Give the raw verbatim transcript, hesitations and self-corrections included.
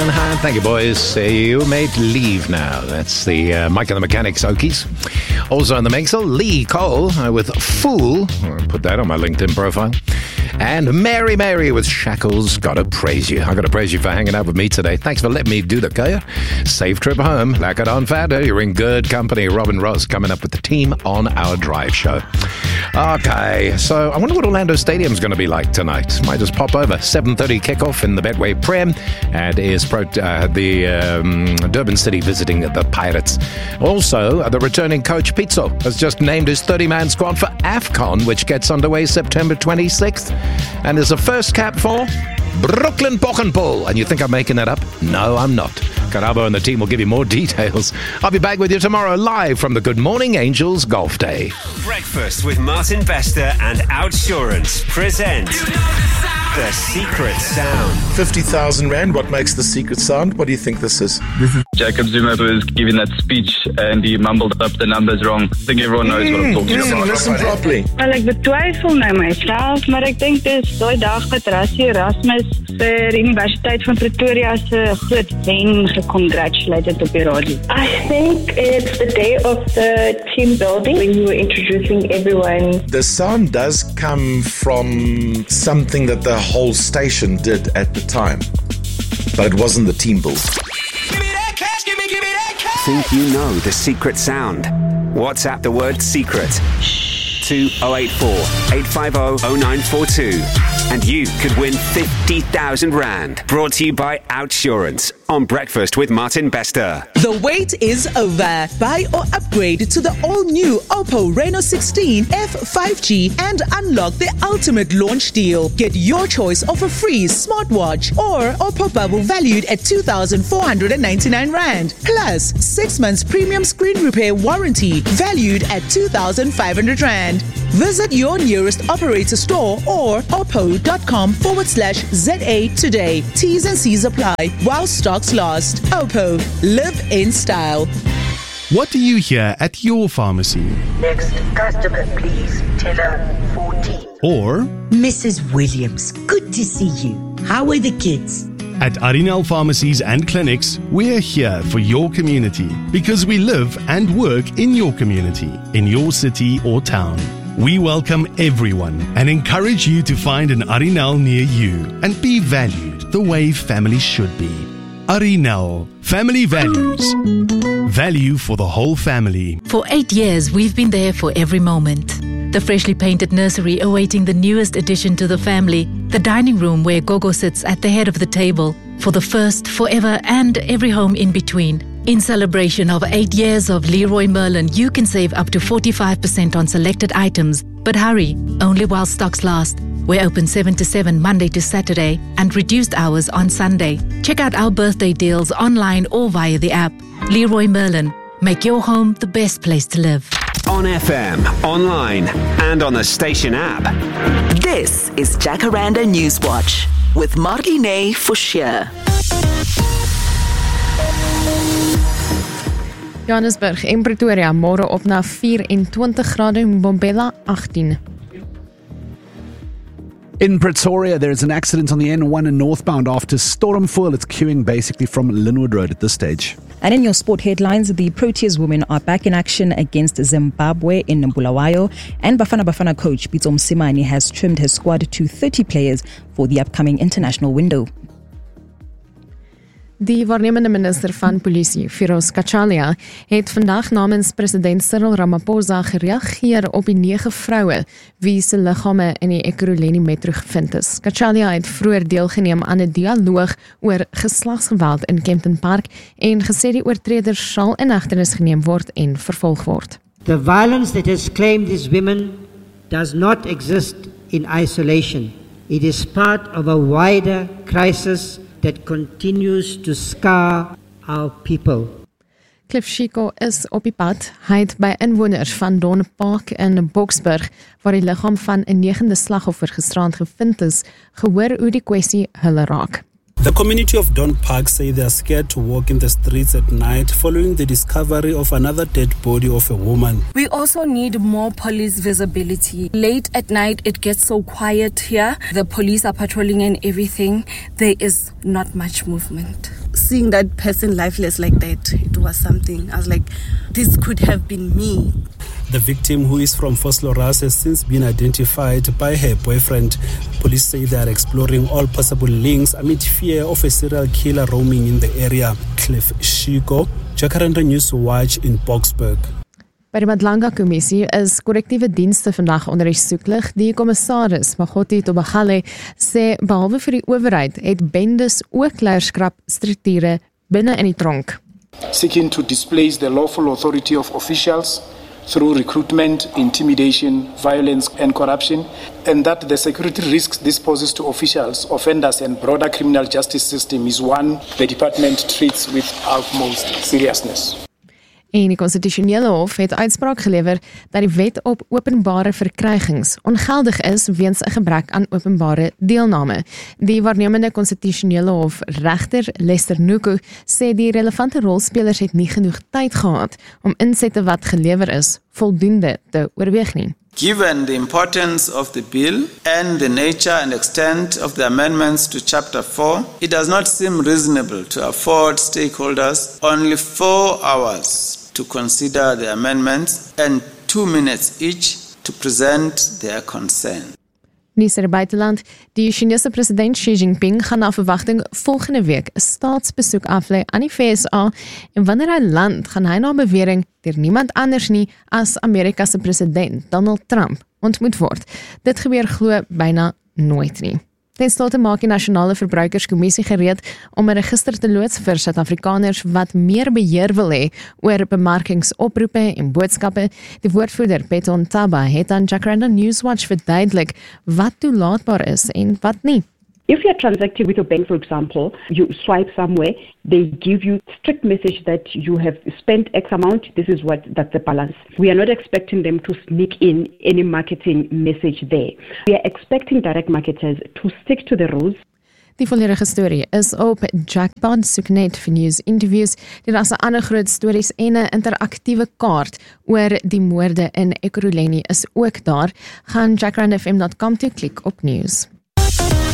Thank you, boys. Uh, you made Leave Now. That's the uh, Mike and the Mechanics Okies. Also in the mixer, Lee Cole uh, with Fool. I'll put that on my LinkedIn profile. And Mary Mary with Shackles. Gotta praise you. I gotta praise you for hanging out with me today. Thanks for letting me do the kaya. Safe trip home. Like it on Fada. You're in good company. Robin Ross coming up with the team on our drive show. Okay, so I wonder what Orlando Stadium's going to be like tonight. Might just pop over. seven thirty kickoff in the Betway Prem. And is pro, uh, the um, Durban City visiting the Pirates. Also, the returning coach Pizzo has just named his thirty-man squad for AFCON, which gets underway September twenty-sixth. And there's a first cap for Brooklyn Bochenpool. And you think I'm making that up? No, I'm not. Karabo and the team will give you more details. I'll be back with you tomorrow live from the Good Morning Angels Golf Day. Breakfast with Martin Bester and Outsurance present The Secret Sound. fifty thousand rand, what makes The Secret Sound? What do you think this is? This is Jacob Zuma was giving that speech and he mumbled up the numbers wrong. I think everyone knows mm, what I'm talking listen, about. Listen properly. Well, ek betwyfel nou myself, maar ek dink dis daai dag wat Rassie Erasmus vir Universiteit van Pretoria se groot wen gecongratulated op die radio. I think it's the day of the team building when you were introducing everyone. The sound does come from something that the whole station did at the time, but it wasn't the team build. Think you know the secret sound? WhatsApp the word secret to oh eight four, eight five oh, oh nine four two and you could win fifty thousand rand. Brought to you by Outsurance on Breakfast with Martin Bester. The wait is over. Buy or upgrade to the all-new Oppo Reno sixteen F five G and unlock the ultimate launch deal. Get your choice of a free smartwatch or Oppo Bubble valued at two thousand four hundred ninety-nine rand. Plus, six months premium screen repair warranty valued at two thousand five hundred rand. Visit your nearest operator store or oppo.com forward slash ZA today. T's and C's apply while stocks last. Oppo. Live in style. What do you hear at your pharmacy? Next customer, please. Teller fourteen. Or Missus Williams, good to see you. How are the kids? At Arinal Pharmacies and Clinics, we're here for your community because we live and work in your community, in your city or town. We welcome everyone and encourage you to find an Arinal near you and be valued the way family should be. Arinal, family values. Value for the whole family. For eight years, we've been there for every moment. The freshly painted nursery awaiting the newest addition to the family. The dining room where Gogo sits at the head of the table. For the first, forever, and every home in between. In celebration of eight years of Leroy Merlin, you can save up to forty-five percent on selected items. But hurry, only while stocks last. We're open seven to seven Monday to Saturday and reduced hours on Sunday. Check out our birthday deals online or via the app. Leroy Merlin. Make your home the best place to live. On F M, online, and on the station app. This is Jacaranda Newswatch with Marlene Forshire. Johannesburg en Pretoria môre op na vyf-en-twintig grade en Mbombela agttien. In Pretoria, there is an accident on the N one northbound after storm foil. It's queuing basically from Linwood Road at this stage. And in your sport headlines, the Proteas women are back in action against Zimbabwe in Bulawayo, and Bafana Bafana coach Pitso Mosimane has trimmed his squad to thirty players for the upcoming international window. Die waarnemende minister van polisie, Firoz Kachalia, het vandag namens president Cyril Ramaphosa gereageer op die nege vroue wie se liggame in die Ekurhuleni metro gevind is. Kachalia het vroeër deelgeneem aan 'n dialoog oor geslagsgeweld in Kempton Park en gesê die oortreders sal in hegtenis geneem word en vervolg word. The violence that has claimed these women does not exist in isolation. It is part of a wider crisis that continues to scar our people. Cliff Chico is op die pad. Hy het by inwoners van Don Park in Boksburg, waar die liggaam van 'n negende slagoffer gisterand gevind is, gehoor hoe die kwessie hulle raak. The community of Don Park say they are scared to walk in the streets at night following the discovery of another dead body of a woman. We also need more police visibility. Late at night, it gets so quiet here. The police are patrolling and everything. There is not much movement. seeing that person lifeless like that, it was something. I was like, this could have been me. The victim, who is from Vosloorus, has since been identified by her boyfriend. Police say they are exploring all possible links amid fear of a serial killer roaming in the area. Cliff Shiko, Jacaranda News Watch in Boksburg. By die Madlanga Kommissie is korrektiewe dienste vandag onder die soeklig. Die kommissaris, Magoti Tobagale, sê behalwe vir die owerheid het bendes ook leierskrapstrukture binne in die tronk. Seeking to displace the lawful authority of officials through recruitment, intimidation, violence and corruption, and that the security risks this poses to officials, offenders and broader criminal justice system is one the department treats with utmost seriousness. En die Konstitusionele Hof het uitspraak gelewer dat die wet op openbare verkrygings ongeldig is weens 'n gebrek aan openbare deelname. Die waarnemende Konstitusionele Hof regter Lester Nuku sê die relevante rolspelers het nie genoeg tyd gehad om insette wat gelewer is voldoende te oorweeg nie. Given the importance of the bill and the nature and extent of the amendments to Chapter four, it does not seem reasonable to afford stakeholders only four hours to consider the amendments and two minutes each to present their concern. Nuus uit die buiteland, die Chinese president Xi Jinping gaan na verwagting volgende week 'n staatsbesoek aflê aan die V S A en wanneer hy land, gaan hy na bewering deur niemand anders nie as Amerika se president Donald Trump ontmoet word. Dit gebeur glo byna nooit nie. Ten slotte maak die Nasionale Verbruikerskommissie gereed om 'n register te loods vir Suid-Afrikaners wat meer beheer wil hê oor bemarkingsoproepe en boodskappe. Die woordvoerder Peton Taba het aan Jacaranda Newswatch verduidelik wat toelaatbaar is en wat nie. If you're transacting with your bank, for example, you swipe somewhere, they give you strict message that you have spent X amount, this is what, that's the balance. We are not expecting them to sneak in any marketing message there. We are expecting direct marketers to stick to the rules. Die volledige storie is op Jackpot, soek net vir news interviews. Dit is 'n ander groot stories en 'n interaktiewe kaart oor die moorde in Ekurhuleni is ook daar. Gaan jacaranda f m dot com toe klik op news.